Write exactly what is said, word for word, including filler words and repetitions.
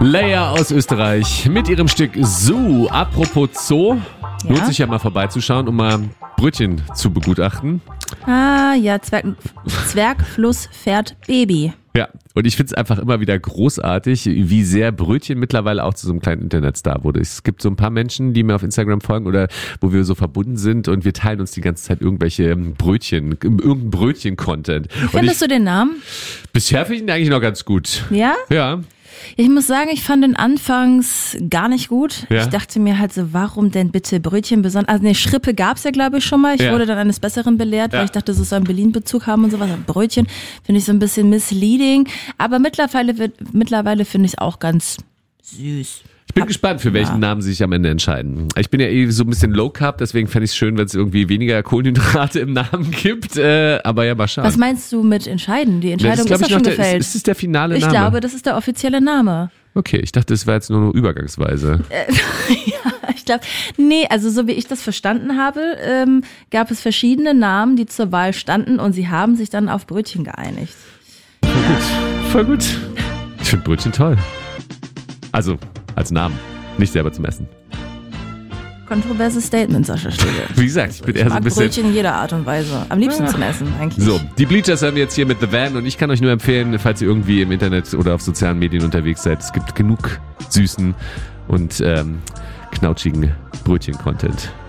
Leia aus Österreich mit ihrem Stück Zoo. Apropos Zoo, Ja? lohnt sich ja mal vorbeizuschauen, um mal Brötchen zu begutachten. Ah, ja, Zwerg, Zwerg, Fluss, Pferd, Baby. Ja, und ich finde es einfach immer wieder großartig, wie sehr Brötchen mittlerweile auch zu so einem kleinen Internetstar wurde. Es gibt so ein paar Menschen, die mir auf Instagram folgen oder wo wir so verbunden sind und wir teilen uns die ganze Zeit irgendwelche Brötchen, irgendein Brötchen-Content. Wie findest du den Namen? Bisher finde ich ihn eigentlich noch ganz gut. Ja? Ja. Ich muss sagen, ich fand den anfangs gar nicht gut. Ja. Ich dachte mir halt so, warum denn bitte Brötchen besonders? Also eine Schrippe gab's ja, glaube ich, schon mal. Ich Ja. wurde dann eines Besseren belehrt, Ja. weil ich dachte, das soll einen Berlin-Bezug haben und sowas. Aber Brötchen finde ich so ein bisschen misleading. Aber mittlerweile, wird- mittlerweile finde ich es auch ganz süß. Ich bin gespannt, für welchen Ja. Namen sie sich am Ende entscheiden. Ich bin ja eh so ein bisschen Low Carb, deswegen fände ich es schön, wenn es irgendwie weniger Kohlenhydrate im Namen gibt. Äh, aber ja, mal schauen. Was meinst du mit entscheiden? Die Ja, Entscheidung glaub ist ich, ja schon noch der, gefällt. ist, ist es der finale Ich Name? glaube, das ist der offizielle Name. Okay, ich dachte, es war jetzt nur eine Übergangsweise. Ja, ich glaube, nee, also so wie ich das verstanden habe, ähm, gab es verschiedene Namen, die zur Wahl standen und sie haben sich dann auf Brötchen geeinigt. Voll gut. Voll gut. Ich finde Brötchen toll. Also, als Namen. Nicht selber zum Essen. Kontroverses Statement, Sascha Stille. Wie gesagt, ich bin eher Ich so ein mag bisschen... Brötchen in jeder Art und Weise. Am liebsten zum Essen eigentlich. So, die Bleachers haben wir jetzt hier mit The Van und ich kann euch nur empfehlen, falls ihr irgendwie im Internet oder auf sozialen Medien unterwegs seid, es gibt genug süßen und ähm, knautschigen Brötchen-Content.